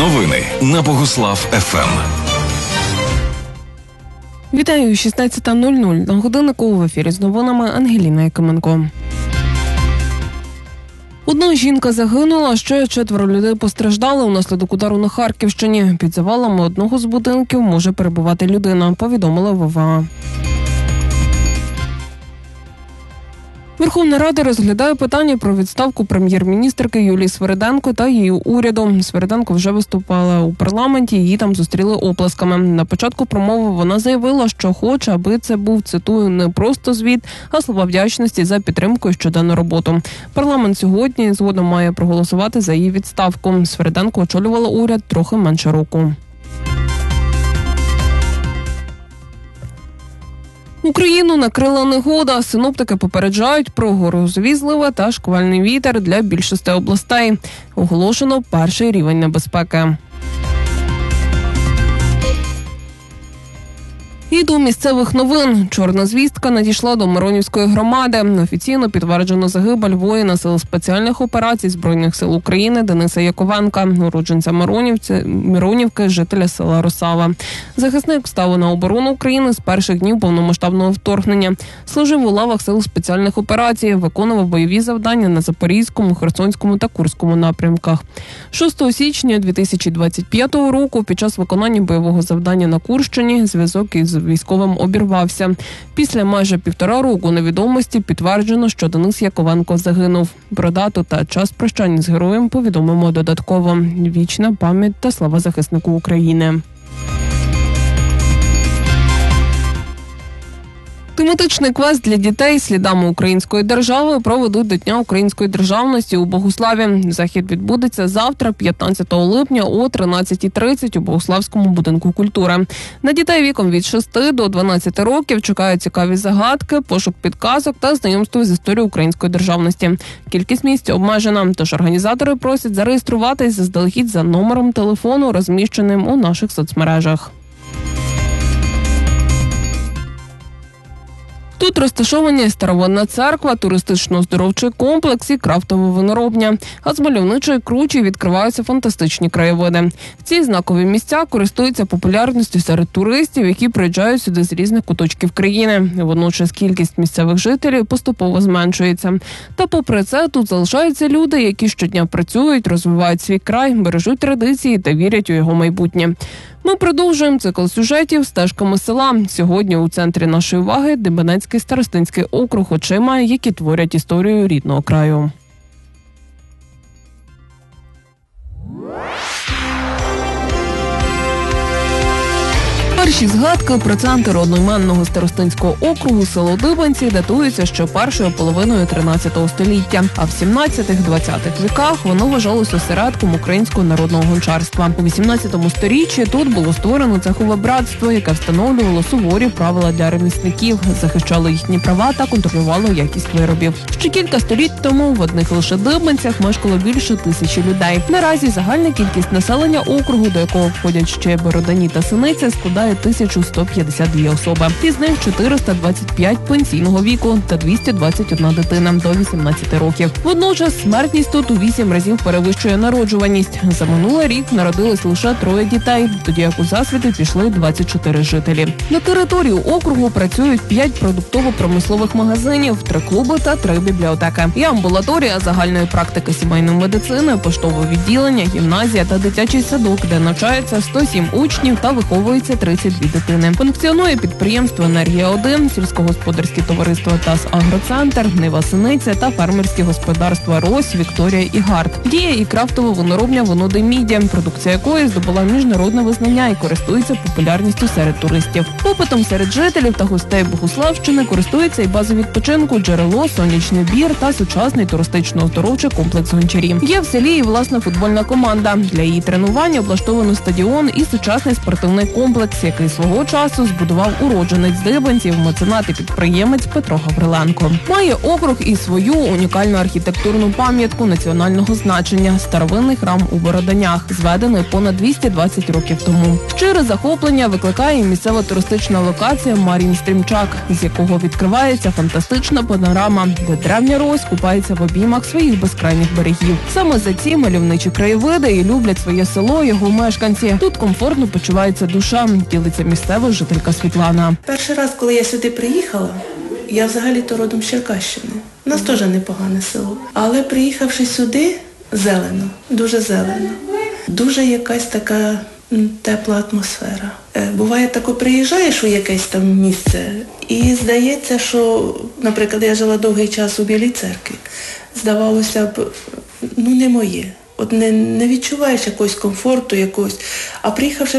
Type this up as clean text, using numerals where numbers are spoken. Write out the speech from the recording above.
Новини на Богуслав ФМ. Вітаю, 16:00. На годиннику в ефірі з новинами Ангеліна Якименко. Одна жінка загинула, ще 4 людей постраждали внаслідок удару на Харківщині. Під завалами одного з будинків може перебувати людина, повідомила ВВА. Верховна Рада розглядає питання про відставку прем'єр-міністерки Юлії Свериденко та її уряду. Свериденко вже виступала у парламенті, її там зустріли оплесками. На початку промови вона заявила, що хоче, аби це був, цитую, не просто звіт, а слова вдячності за підтримку і щоденну роботу. Парламент сьогодні згодом має проголосувати за її відставку. Свериденко очолювала уряд трохи менше року. Україну накрила негода. Синоптики попереджають про грозові зливи та шквальний вітер для більшості областей. Оголошено перший рівень небезпеки. І до місцевих новин. Чорна звістка надійшла до Миронівської громади. Офіційно підтверджено загибель воїна Сил спеціальних операцій Збройних сил України Дениса Яковенка, уродженця Миронівки, жителя села Росава. Захисник став на оборону України з перших днів повномасштабного вторгнення. Служив у лавах Сил спеціальних операцій, виконував бойові завдання на Запорізькому, Херсонському та Курському напрямках. 6 січня 2025 року під час виконання бойового завдання на Курщині зв'язок із військовим обірвався. Після майже 1,5 року невідомості підтверджено, що Денис Яковенко загинув. Про дату та час прощання з героєм повідомимо додатково. Вічна пам'ять та слава захиснику України. Тематичний квест для дітей слідами української держави проведуть до Дня української державності у Богуславі. Захід відбудеться завтра, 15 липня о 13:30 у Богуславському будинку культури. На дітей віком від 6 до 12 років чекають цікаві загадки, пошук підказок та знайомство з історією української державності. Кількість місць обмежена, тож організатори просять зареєструватись заздалегідь за номером телефону, розміщеним у наших соцмережах. Тут розташовані старовинна церква, туристично-оздоровчий комплекс і крафтова виноробня. А з мальовничої кручі відкриваються фантастичні краєвиди. Ці знакові місця користуються популярністю серед туристів, які приїжджають сюди з різних куточків країни. Водночас кількість місцевих жителів поступово зменшується. Та попри це тут залишаються люди, які щодня працюють, розвивають свій край, бережуть традиції та вірять у його майбутнє. Ми продовжуємо цикл сюжетів «Стежками села». Сьогодні у центрі нашої уваги Дебенецький старостинський округ очима, які творять історію рідного краю. Перші згадки про центр одноіменного старостинського округу село Дибенці датуються ще першою половиною 13 століття, а в 17-20 віках воно вважалося осередком українського народного гончарства. У 18 сторіччі тут було створено цехове братство, яке встановлювало суворі правила для ремісників, захищало їхні права та контролювало якість виробів. Ще кілька століть тому в одних лише Дибенцях мешкало більше 1000 людей. Наразі загальна кількість населення округу, до якого входять ще Бородані та Синиця, складає 1152 особи. Із них 425 пенсійного віку та 221 дитина до 18 років. Водночас смертність тут у 8 разів перевищує народжуваність. За минулий рік народилось лише 3 дітей, тоді як у засвіти пішли 24 жителі. На території округу працюють 5 продуктово-промислових магазинів, 3 клуби та 3 бібліотеки. Є амбулаторія загальної практики сімейної медицини, поштове відділення, гімназія та дитячий садок, де навчається 107 учнів та виховується 32 дитини. Функціонує підприємство «Енергія-1», сільськогосподарське товариство «ТАСС-Агроцентр», «Нива-Синиця» та фермерські господарства «Рось», «Вікторія» і «Гард». Діє і крафтова виноробня «Воно-Де-Мідя», продукція якої здобула міжнародне визнання і користується популярністю серед туристів. Попитом серед жителів та гостей Богуславщини користується і база відпочинку «Джерело», «Сонячний бір» та сучасний туристично-оздоровчий комплекс «Гончарі». Є в селі і власна футбольна команда. Для її тренувань облаштовано стадіон і сучасний спортивний комплекс, який свого часу збудував уродженець Дибенців, меценат і підприємець Петро Гавриленко. Має округ і свою унікальну архітектурну пам'ятку національного значення – старовинний храм у Бороданях, зведений понад 220 років тому. Щире захоплення викликає місцева туристична локація Мар'їн Стрімчак, з якого відкривається фантастична панорама, де древня Русь купається в обіймах своїх безкрайніх берегів. Саме за ці мальовничі краєвиди і люблять своє село його мешканці. Тут комфортно почувається душа, ділиться місцева жителька Світлана. Перший раз, коли я сюди приїхала, я взагалі-то родом з Черкащини. У нас теж непогане село. Але приїхавши сюди, зелено, дуже зелено. Дуже якась така тепла атмосфера. Буває тако, приїжджаєш у якесь там місце і здається, що, наприклад, я жила довгий час у Білій Церкві. Здавалося б, не моє. От не відчуваєш якогось комфорту, якогось. А приїхавши